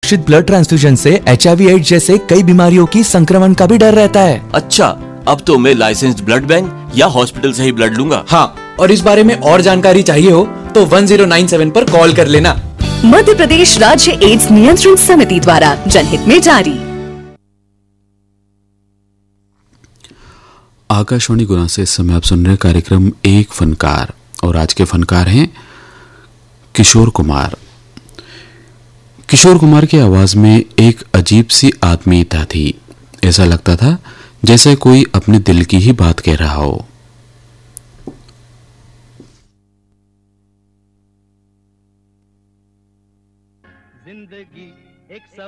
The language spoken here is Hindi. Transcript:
सुरक्षित ब्लड ट्रांसफ्यूजन से HIV एड्स जैसे कई बीमारियों की संक्रमण का भी डर रहता है। अच्छा, अब तो मैं लाइसेंस्ड ब्लड बैंक या हॉस्पिटल से ही ब्लड लूंगा। हाँ, और इस बारे में और जानकारी चाहिए हो तो 1097 पर कॉल कर लेना। मध्य प्रदेश राज्य एड्स नियंत्रण समिति द्वारा जनहित में जारी। आकाशवाणी गुना से इस समय आप सुन रहे कार्यक्रम एक फनकार, और आज के फनकार हैं किशोर कुमार। किशोर कुमार की आवाज में एक अजीब सी आत्मीयता थी। ऐसा लगता था जैसे कोई अपने दिल की ही बात कह रहा हो।